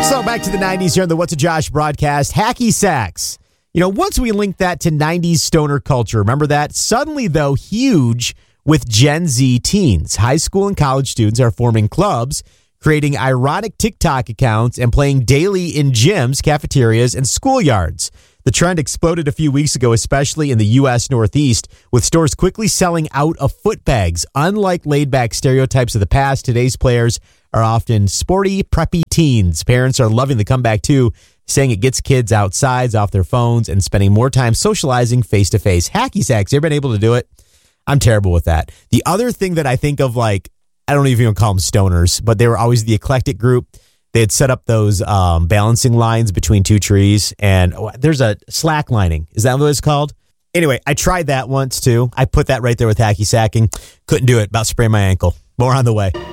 So back to the 90s here on the What's a Josh broadcast. Hacky sacks. Once we linked that to 90s stoner culture, remember that? Suddenly, though, huge with Gen Z teens. High school and college students are forming clubs, creating ironic TikTok accounts, and playing daily in gyms, cafeterias, and schoolyards. The trend exploded a few weeks ago, especially in the U.S. Northeast, with stores quickly selling out of foot bags. Unlike laid-back stereotypes of the past, today's players are often sporty, preppy teens. Parents are loving the comeback, too, saying it gets kids outside, off their phones, and spending more time socializing face-to-face. Hacky sacks, you ever been able to do it? I'm terrible with that. The other thing that I think of, I don't even call them stoners, but they were always the eclectic group. They had set up those balancing lines between two trees, and there's a slack lining. Is that what it's called? Anyway, I tried that once, too. I put that right there with hacky sacking. Couldn't do it. About sprained my ankle. More on the way.